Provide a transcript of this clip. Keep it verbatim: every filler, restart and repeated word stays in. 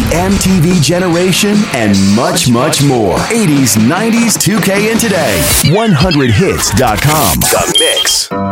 M T V generation, and much, much more. eighties, nineties, two K, and today. one hundred hits dot com. The Mix.